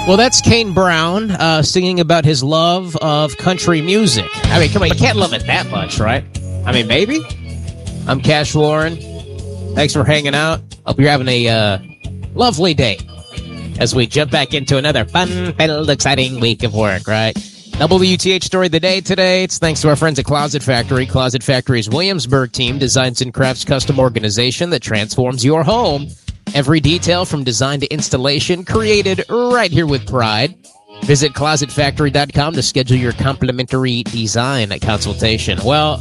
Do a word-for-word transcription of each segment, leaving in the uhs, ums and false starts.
Well, that's Kane Brown uh, singing about his love of country music. I mean, come on, you can't love it that much, right? I mean, maybe. I'm Cash Warren. Thanks for hanging out. Hope you're having a uh, lovely day as we jump back into another fun-filled, exciting week of work, right? W T H story of the day today. It's thanks to our friends at Closet Factory. Closet Factory's Williamsburg team designs and crafts custom organization that transforms your home. Every detail from design to installation created right here with pride. Visit closet factory dot com to schedule your complimentary design consultation. Well,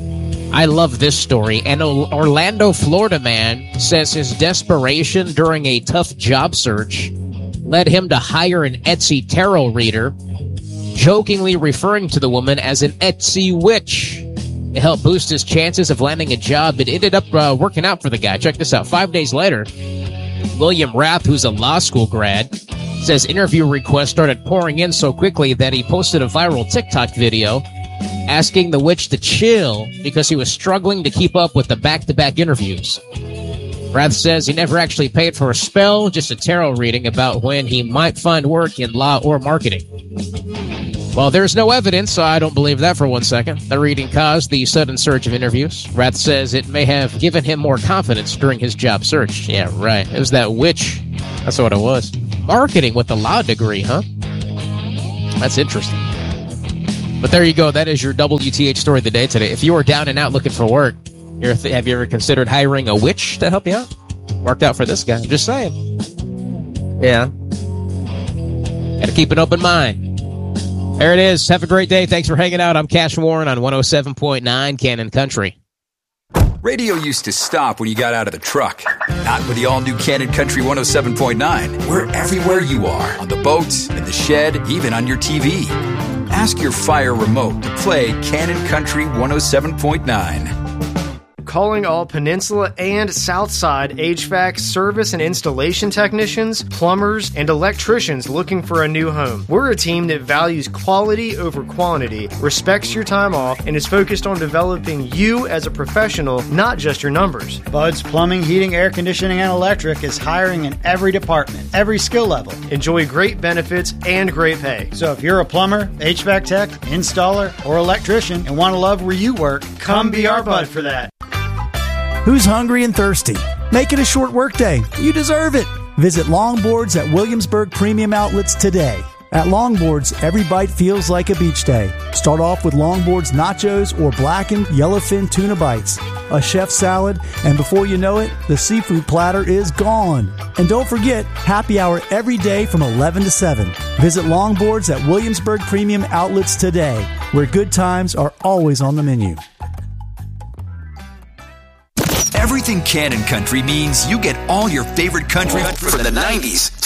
I love this story. An Orlando, Florida man says his desperation during a tough job search led him to hire an Etsy tarot reader, jokingly referring to the woman as an Etsy witch. To help boost his chances of landing a job, it ended up uh, working out for the guy. Check this out. Five days later, William Rath, who's a law school grad, says interview requests started pouring in so quickly that he posted a viral TikTok video asking the witch to chill because he was struggling to keep up with the back-to-back interviews. Rath says he never actually paid for a spell, just a tarot reading about when he might find work in law or marketing. Well, there's no evidence, so I don't believe that for one second. The reading caused the sudden surge of interviews. Rath says it may have given him more confidence during his job search. Yeah, right. It was that witch. That's what it was. Marketing with a law degree, huh? That's interesting. But there you go. That is your W T H story of the day today. If you are down and out looking for work, you're th- have you ever considered hiring a witch to help you out? Worked out for this guy. I'm just saying. Yeah. Got to keep an open mind. There it is. Have a great day. Thanks for hanging out. I'm Cash Warren on one oh seven point nine Cannon Country. Radio used to stop when you got out of the truck. Not with the all-new Cannon Country one oh seven point nine. We're everywhere you are. On the boat, in the shed, even on your T V. Ask your Fire remote to play Cannon Country one oh seven point nine. Calling all Peninsula and Southside H V A C service and installation technicians, plumbers, and electricians looking for a new home. We're a team that values quality over quantity, respects your time off, and is focused on developing you as a professional, not just your numbers. Bud's Plumbing, Heating, Air Conditioning, and Electric is hiring in every department, every skill level. Enjoy great benefits and great pay. So if you're a plumber, H V A C tech, installer, or electrician and want to love where you work, come be our Bud for that. Who's hungry and thirsty? Make it a short workday. You deserve it. Visit Longboards at Williamsburg Premium Outlets today. At Longboards, every bite feels like a beach day. Start off with Longboards nachos or blackened yellowfin tuna bites, a chef salad, and before you know it, the seafood platter is gone. And don't forget, happy hour every day from eleven to seven. Visit Longboards at Williamsburg Premium Outlets today, where good times are always on the menu. Everything Cannon Country means you get all your favorite country from the nineties